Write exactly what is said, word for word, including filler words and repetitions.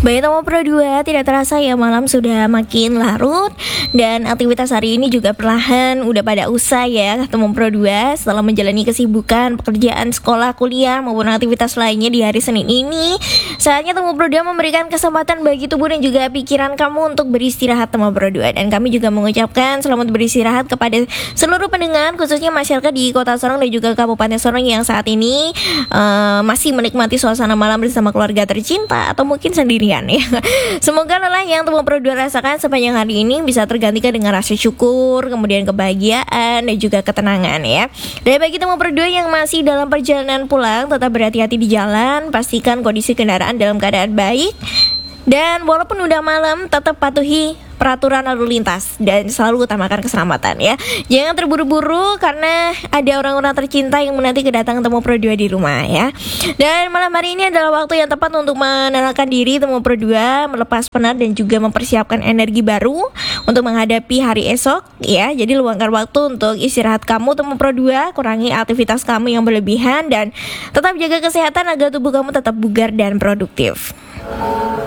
Baik Temu Pro dua, tidak terasa ya malam sudah makin larut dan aktivitas hari ini juga perlahan udah pada usai ya Temu Pro dua setelah menjalani kesibukan pekerjaan sekolah, kuliah maupun aktivitas lainnya di hari Senin ini. Saatnya Temu Pro dua memberikan kesempatan bagi tubuh dan juga pikiran kamu untuk beristirahat Temu Pro dua, dan kami juga mengucapkan selamat beristirahat kepada seluruh pendengar khususnya masyarakat di Kota Sorong dan juga Kabupaten Sorong yang saat ini uh, masih menikmati suasana malam bersama keluarga tercinta atau mungkin sendirian ya. Semoga lelah yang Temu Pro dua rasakan sepanjang hari ini bisa tergantikan dengan rasa syukur, kemudian kebahagiaan dan juga ketenangan ya. Dan bagi Temu Pro dua yang masih dalam perjalanan pulang, tetap berhati-hati di jalan, pastikan kondisi kendaraan dalam keadaan baik. Dan walaupun udah malam, tetap patuhi peraturan lalu lintas dan selalu utamakan keselamatan ya. Jangan terburu-buru karena ada orang-orang tercinta yang menanti kedatangan Temu Pro dua di rumah ya. Dan malam hari ini adalah waktu yang tepat untuk menenangkan diri Temu Pro dua, melepas penat dan juga mempersiapkan energi baru untuk menghadapi hari esok ya. Jadi luangkan waktu untuk istirahat kamu Temu Pro dua, kurangi aktivitas kamu yang berlebihan dan tetap jaga kesehatan agar tubuh kamu tetap bugar dan produktif.